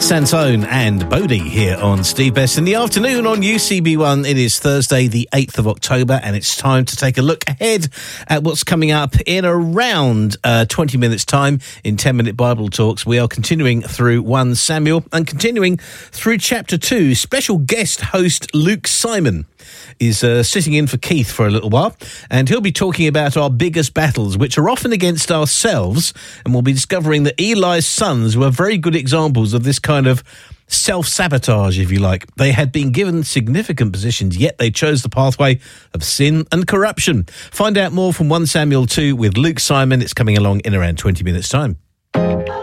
Sansone and Bodie here on Steve Best in the afternoon on UCB1. It is Thursday, the 8th of October, and it's time to take a look ahead at what's coming up in around 20 minutes' time in 10-minute Bible Talks. We are continuing through 1 Samuel and continuing through chapter 2. Special guest host Luke Simon is sitting in for Keith for a little while, and he'll be talking about our biggest battles, which are often against ourselves, and we'll be discovering that Eli's sons were very good examples of this kind of self-sabotage, if you like. They had been given significant positions, yet they chose the pathway of sin and corruption. Find out more from 1 Samuel 2 with Luke Simon. It's coming along in around 20 minutes' time.